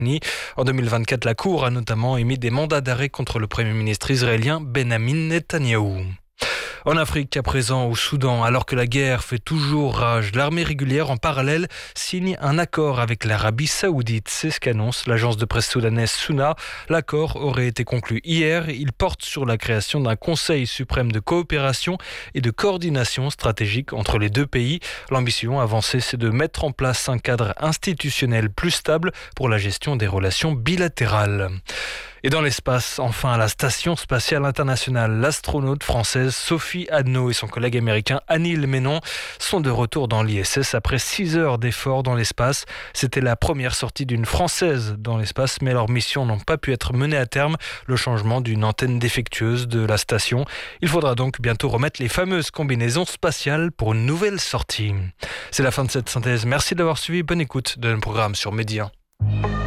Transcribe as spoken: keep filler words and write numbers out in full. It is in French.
En deux mille vingt-quatre, la Cour a notamment émis des mandats d'arrêt contre le Premier ministre israélien Benjamin Netanyahou. En Afrique, à présent au Soudan, alors que la guerre fait toujours rage, l'armée régulière en parallèle signe un accord avec l'Arabie Saoudite. C'est ce qu'annonce l'agence de presse soudanaise Suna. L'accord aurait été conclu hier. Il porte sur la création d'un Conseil suprême de coopération et de coordination stratégique entre les deux pays. L'ambition avancée, c'est de mettre en place un cadre institutionnel plus stable pour la gestion des relations bilatérales. Et dans l'espace, enfin, à la Station spatiale internationale, l'astronaute française Sophie Adno et son collègue américain Anil Menon sont de retour dans l'I S S après six heures d'efforts dans l'espace. C'était la première sortie d'une Française dans l'espace, mais leurs missions n'ont pas pu être menées à terme. Le changement d'une antenne défectueuse de la station. Il faudra donc bientôt remettre les fameuses combinaisons spatiales pour une nouvelle sortie. C'est la fin de cette synthèse. Merci d'avoir suivi. Bonne écoute de notre programme sur Média.